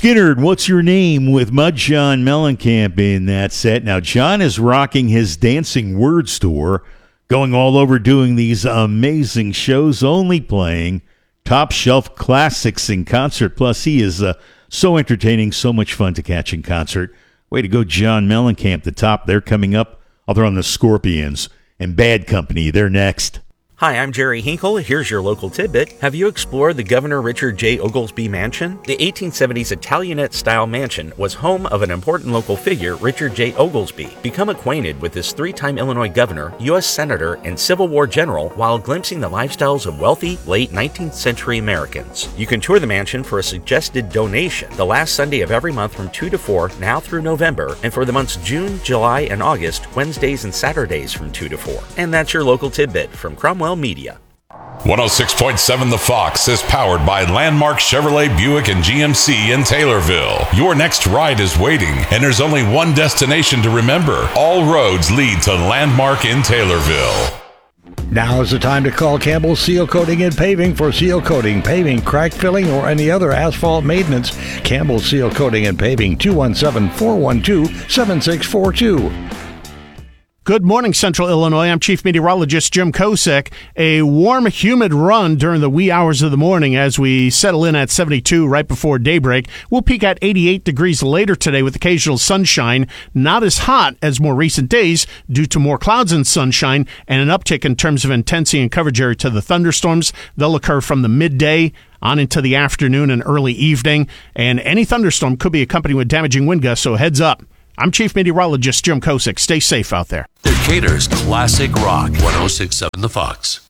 Skinner, What's Your Name with Mud John Mellencamp in that set. Now, John is rocking his Dancing Word Store, going all over doing these amazing shows, only playing top shelf classics in concert. Plus, he is so entertaining, so much fun to catch in concert. Way to go, John Mellencamp, the top. They're coming up. They're on the Scorpions. And Bad Company, they're next. Hi, I'm Jerry Hinkle. Here's your local tidbit. Have you explored the Governor Richard J. Oglesby Mansion? The 1870s Italianate-style mansion was home of an important local figure, Richard J. Oglesby. Become acquainted with this three-time Illinois governor, U.S. Senator, and Civil War general while glimpsing the lifestyles of wealthy, late 19th century Americans. You can tour the mansion for a suggested donation the last Sunday of every month from 2 to 4, now through November, and for the months June, July, and August, Wednesdays and Saturdays from 2 to 4. And that's your local tidbit from Cromwell Media. 106.7 The Fox is powered by Landmark Chevrolet Buick and GMC in Taylorville. Your next ride is waiting, and there's only one destination to remember. All roads lead to Landmark in Taylorville. Now is the time to call Campbell Seal Coating and Paving for seal coating, paving, crack filling, or any other asphalt maintenance. Campbell Seal Coating and Paving, 217-412-7642. Good morning, Central Illinois. I'm Chief Meteorologist Jim Kosick. A warm, humid run during the wee hours of the morning as we settle in at 72 right before daybreak. We'll peak at 88 degrees later today with occasional sunshine. Not as hot as more recent days due to more clouds and sunshine and an uptick in terms of intensity and coverage area to the thunderstorms. They'll occur from the midday on into the afternoon and early evening. And any thunderstorm could be accompanied with damaging wind gusts, so heads up. I'm Chief Meteorologist Jim Kosick. Stay safe out there. Decatur's Classic Rock, 106.7 The Fox.